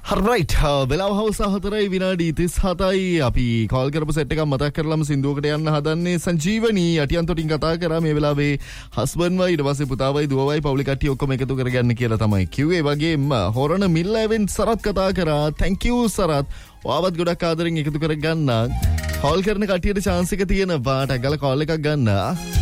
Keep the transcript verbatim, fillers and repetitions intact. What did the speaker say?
හරයිට් වෙලාව හවස හතරයි විනාඩි තිස් හතයි අපි කෝල් කරපු සෙට් එකක් මතක් කරලාම සින්දුවකට යන්න හදන්නේ සංජීවනී අටියන්තොටින් කතා කරා මේ වෙලාවේ හස්බන්ඩ් වයි ඊට පස්සේ පුතාවයි දුවවයි පවුලේ කට්ටිය ඔක්කොම එකතු කරගන්න කියලා තමයි කිව්වේ. වගේම හොරණ මිල්ලාවෙන් සරත් කතා කරා. thank you Sarath. ඔයාවත් ගොඩක් ආදරෙන් එකතු කරගන්න. කෝල් කරන කට්ටියට chance එක තියෙනවා. ටැග් ගාලා කෝල් එකක් ගන්න.